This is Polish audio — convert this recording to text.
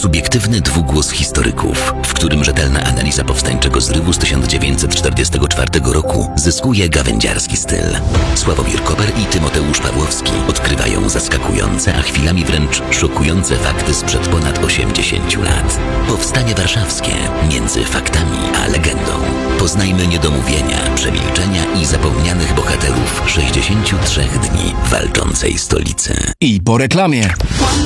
Subiektywny dwugłos historyków, w którym rzetelna analiza powstańczego zrywu z 1944 roku zyskuje gawędziarski styl. Sławomir Koper i Tymoteusz Pawłowski odkrywają zaskakujące, a chwilami wręcz szokujące fakty sprzed ponad 80 lat. Powstanie warszawskie między faktami a legendą. Poznajmy niedomówienia, przemilczenia i zapomnianych bohaterów 63 dni walczącej stolicy. I po reklamie.